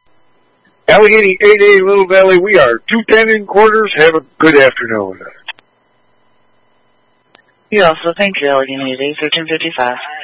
Allegheny 8A Little Valley, we are 210 in quarters. Have a good afternoon. You also, thank you, Allegheny 8A 1355.